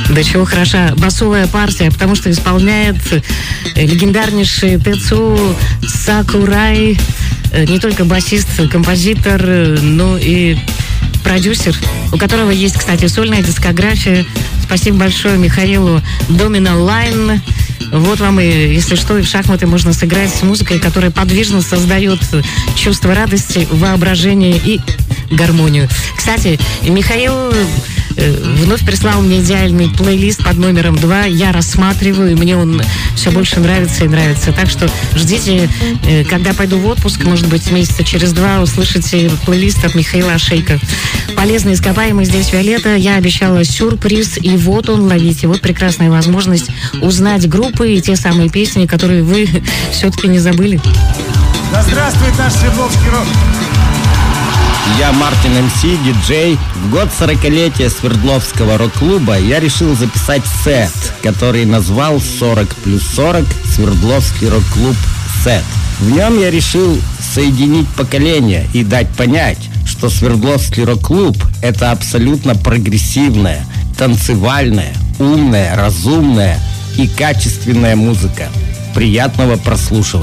До чего хороша басовая партия, потому что исполняет легендарнейший Тецу Сакурай, не только басист, композитор, но и продюсер, у которого есть, кстати, сольная дискография. Спасибо большое Михаилу Domino Line. Вот вам и, если что, и в шахматы можно сыграть с музыкой, которая подвижно создает чувство радости, воображения и гармонию. Кстати, Михаил вновь прислал мне идеальный плейлист под номером 2. Я рассматриваю, и мне он все больше нравится и нравится. Так что ждите, когда пойду в отпуск, может быть, месяца через 2, услышите плейлист от Михаила Ошейко. Полезные ископаемые здесь Виолетта. Я обещала сюрприз, и вот он, ловите. Вот прекрасная возможность узнать группы и те самые песни, которые вы все-таки не забыли. Да здравствует наш Свердловский рок! Я Мартин МС, диджей. В год 40-летия Свердловского рок-клуба я решил записать сет, который назвал 40+40 Свердловский рок-клуб сет. В нем я решил соединить поколения и дать понять, что Свердловский рок-клуб – это абсолютно прогрессивная, танцевальная, умная, разумная и качественная музыка. Приятного прослушивания.